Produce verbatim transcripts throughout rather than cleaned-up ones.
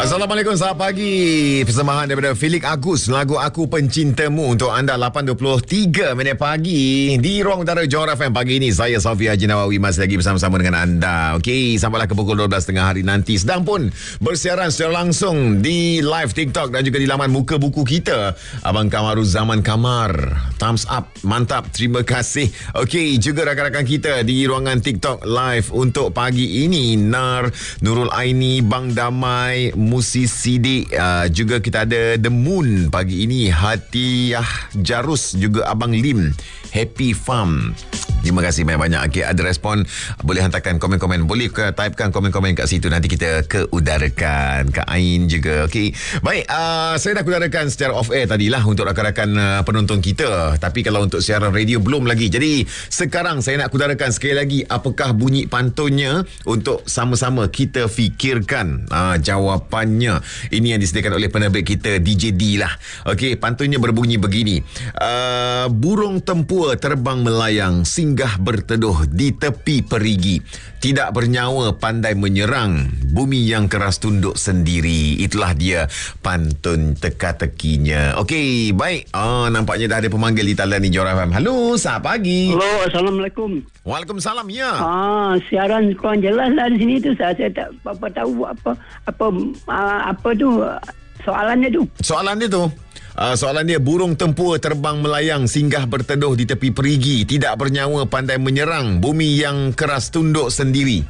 Assalamualaikum, selamat pagi. Persembahan daripada Felix Agus, lagu Aku Pencintamu untuk anda. Lapan dua puluh tiga minit pagi di ruang udara Johor F M. Pagi ini saya Safi Haji Nawawi masih lagi bersama-sama dengan anda. Okey, sampailah ke pukul dua belas tiga puluh hari nanti. Sedang pun bersiaran secara langsung di live TikTok dan juga di laman muka buku kita. Abang Kamaru Zaman Kamar, thumbs up, mantap, terima kasih. Okey, juga rakan-rakan kita di ruangan TikTok live untuk pagi ini. Nar, Nurul Aini, Bang Damai, Musi Sidik, uh, juga kita ada The Moon pagi ini, Hatiah Jarus, juga Abang Lim, Happy Farm. Terima kasih banyak-banyak. Okay, ada respon, boleh hantarkan komen-komen, boleh ke typekan komen-komen kat situ, nanti kita keudarakan. Kak Ain juga. Okey, baik, uh, saya dah udarakan secara off air tadilah untuk rakan-rakan uh, penonton kita, tapi kalau untuk siaran radio belum lagi. Jadi sekarang saya nak udarakan sekali lagi apakah bunyi pantunnya untuk sama-sama kita fikirkan uh, jawapannya. Ini yang disediakan oleh penerbit kita D J D lah. Okey, pantunnya berbunyi begini. Uh, burung tempua terbang melayang, singgah berteduh di tepi perigi, tidak bernyawa pandai menyerang, bumi yang keras tunduk sendiri. Itulah dia pantun teka-tekinya. Okey, baik. Oh, nampaknya dah ada pemanggil di talian ni Johor F M. Halo, selamat pagi. Halo, Assalamualaikum. Waalaikumsalam, ya. Ah, siaran kurang jelas lah di sini tu. Saya, saya tak apa tahu apa apa uh, apa tu soalannya tu. Soalan dia tu. Uh, soalan dia, burung tempua terbang melayang, singgah berteduh di tepi perigi, tidak bernyawa pandai menyerang, bumi yang keras tunduk sendiri.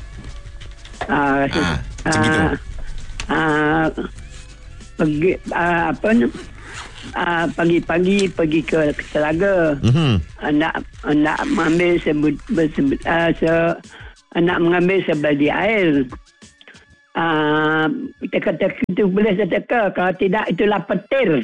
Ah, Ah, macam gitu. Ah, pergi ah, apa ni? Ah, pagi-pagi pergi ke, ke telaga. Mhm. Ah, nak nak mengambil sebut sebut ah, se, nak mengambil sebadi air. Ah, teka-teka itu boleh saya teka, kalau tidak itulah petir.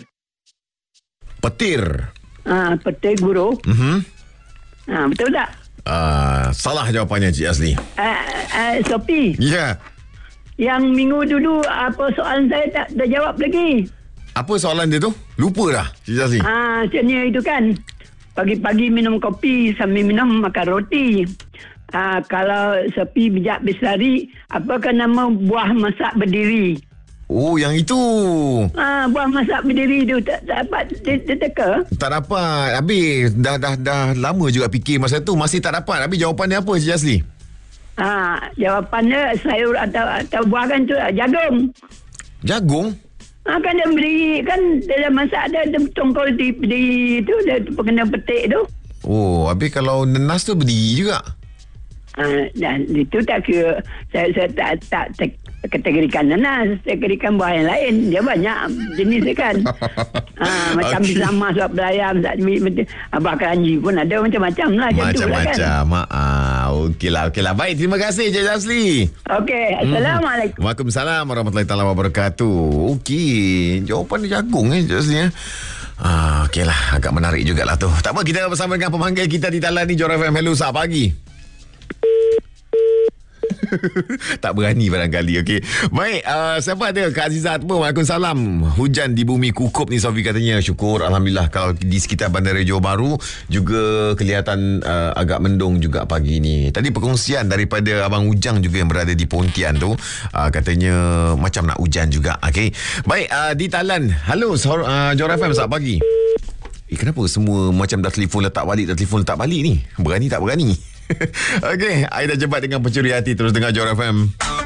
Petir. Ah, petir guru. Mhm. Ah, betul tak? Uh, salah jawapannya, Cik Asli. Ah, ah, Sophie, Ya. yang minggu dulu apa soalan saya tak dah jawab lagi. Apa soalan dia tu? Lupa dah, Cik Asli. Ah, macamnya itu kan. Pagi-pagi minum kopi, sambil minum makan roti. Ah, kalau sepi bijak berlari, apakah nama buah masak berdiri? Oh, yang itu. Ah, buah masak berdiri tu tak, tak dapat diteka. Tak dapat. Habis dah dah dah lama juga fikir masa tu, masih tak dapat. Habis jawapan dia apa, Cik Asli? Ah, jawapannya sayur atau atau buah kan tu jagung. Jagung? Ah, kan dia berdiri kan dalam masak ada tongkol di berdiri tu, dia kena petik tu. Oh, habis kalau nenas tu berdiri juga. Ah, dan itu tak kira saya, saya tak tak, tak kategorikan nanas, kategorikan buah yang lain. Dia banyak jenis dia kan. ah, macam Okay. bersama suap belayam, abah keranji pun ada macam-macam lah. Macam-macam. Kan? Ah, okeylah, okeylah. Baik, terima kasih Cik Asli. Okey, Assalamualaikum. Hmm. Waalaikumsalam warahmatullahi taala wabarakatuh. Okey, jawapan dia jagung eh Cik Asli eh. Ah, okeylah, agak menarik jugalah tu. Tak apa, kita bersama dengan pemanggil kita di talian ni Johor F M. Hello, selamat pagi. Tak berani barangkali. Okey, baik, uh, siapa ada? Kak Azizah pun. Waalaikumsalam. Hujan di bumi kukup ni, Sofi katanya. Syukur, Alhamdulillah. Kalau di sekitar Bandar Johor Bahru juga kelihatan uh, agak mendung juga pagi ni. Tadi perkongsian daripada Abang Ujang juga yang berada di Pontian tu, uh, katanya macam nak hujan juga. Okey, baik, uh, di Talan. Halo, uh, Johor F M, selamat pagi. Eh, kenapa semua macam dah telefon letak balik, dah telefon letak balik ni? Berani tak berani? Okey, I dah jempat dengan pencuri hati. Terus dengar Johor F M.